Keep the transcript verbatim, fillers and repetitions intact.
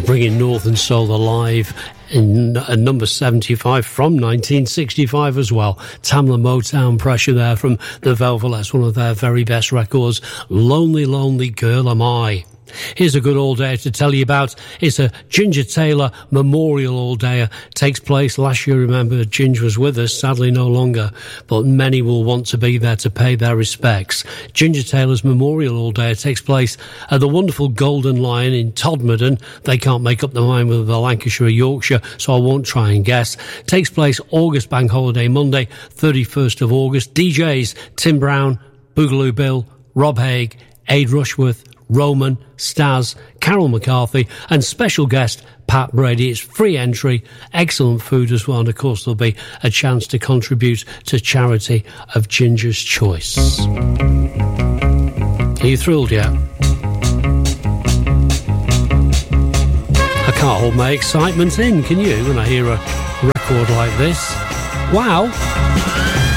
bringing Northern Soul alive in uh, number seventy-five from nineteen sixty-five as well. Tamla Motown Pressure there from the Velvets, one of their very best records. Lonely, Lonely Girl Am I. Here's a good all-day to tell you about. It's a Ginger Taylor Memorial all-day. Takes place last year. Remember, Ginger was with us, sadly no longer, but many will want to be there to pay their respects. Ginger Taylor's Memorial all-day takes place at the wonderful Golden Lion in Todmorden. They can't make up their mind whether they're Lancashire or Yorkshire, so I won't try and guess. Takes place August Bank Holiday Monday, thirty-first of August. D Js Tim Brown, Boogaloo Bill, Rob Haig, Aid Rushworth, Roman, Staz, Carol McCarthy, and special guest Pat Brady. It's free entry, excellent food as well, and of course there'll be a chance to contribute to charity of Ginger's choice. Are you thrilled yet? I can't hold my excitement in, can you, when I hear a record like this? Wow!